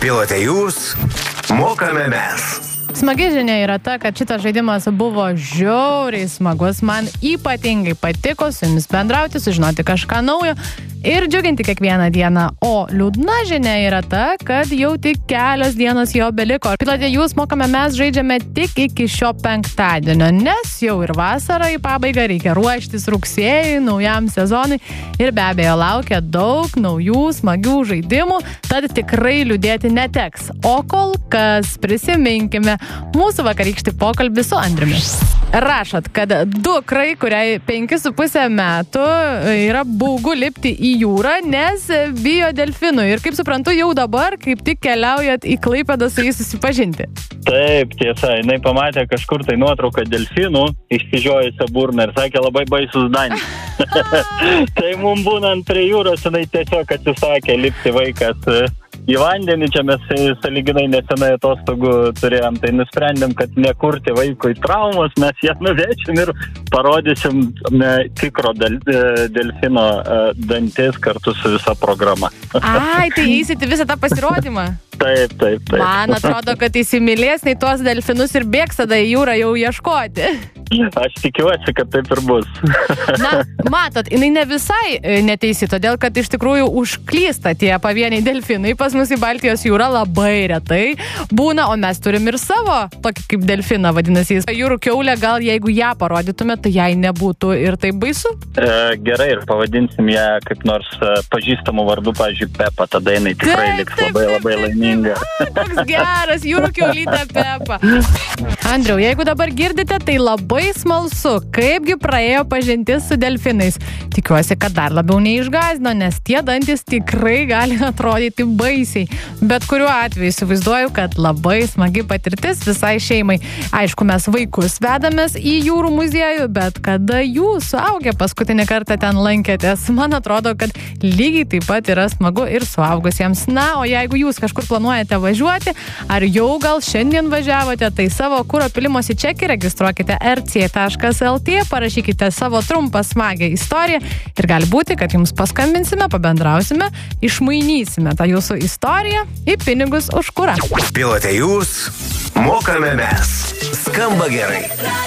Pilote jūs, mokame mes. Smagi žinia yra ta, kad šitas žaidimas buvo žiauriai smagus. Man ypatingai patiko su jumis bendrauti, sužinoti kažką naujo ir džiuginti kiekvieną dieną. O liūdna žinia yra ta, kad jau tik kelios dienos jo beliko. Pilote jūs, mokame mes, žaidžiame tik iki šio penktadienio, nes jau ir vasara į pabaigą, reikia ruoštis rugsėjui, naujam sezonui ir be abejo laukia daug naujų smagių žaidimų, tad tikrai liūdėti neteks. O kol kas prisiminkime mūsų vakarykštį pokalbį su Andriumi. Rašot, kad dukrai, kuriai 5,5 metų, yra baugu lipti į jūrą, nes bijo delfinų. Ir kaip suprantu, jau dabar kaip tik keliaujat į Klaipėdą su jais susipažinti. Taip, tiesa, jinai pamatė kažkur tai nuotrauką delfinų išsižiojusią burną ir sakė labai baisus Danys. Tai mums būnant prie jūros, jinai tiesiog atsisakė lipti vaikas į vandenį. Čia mes sąlyginai nesenai atostogų turėjom, tai nusprendėm, kad nekurti vaikui traumos, mes ją nuvešim ir parodysim tikro delfino dantis kartu su visa programa. Ai, tai eisit į visą tą pasirodymą? Taip. Man atrodo, kad įsimylės nei tuos delfinus ir bėgs tada į jūrą jau ieškoti. Aš tikiuosi, kad taip ir bus. Na, matot, jinai ne visai neteisi, todėl kad iš tikrųjų užklysta tie pavieniai delfinai. Pas mus į Baltijos jūrą labai retai būna, o mes turim ir savo tokį kaip delfiną, vadinasi, jūrų kiaulę, gal jeigu ją parodytume, tai jai nebūtų ir taip baisu? Gerai, ir pavadinsim ją kaip nors pažįstamų vardų, pavyzdžiui, Pepa, tada jinai tikrai liks labai laiminga. Toks geras, jūrų kiaulytė Pepa. Andriau, jeigu dabar girdite, tai labai smalsu, kaipgi praėjo pažintis su delfinais. Tikiuosi, kad dar labiau neišgąsdino, nes tie dantis tikrai gali atrodyti baisiai. Bet kuriuo atveju įsivaizduoju, kad labai smagi patirtis visai šeimai. Aišku, mes vaikus vedamės į jūrų muziejų, bet kada jūs suaugę paskutinį kartą ten lankėtės, man atrodo, kad lygiai taip pat yra smagu ir suaugusiems. Na, o jeigu jūs kažkur planuojate važiuoti, ar jau gal šiandien važiavote, tai savo kuro pilimosi čekį registruokite rc.lt, parašykite savo trumpą smagią istoriją ir gali būti, kad jums paskambinsime, pabendrausime, išmainysime tą jūsų istoriją į pinigus už kurą. Pilote jūs, mokame mes. Skamba gerai.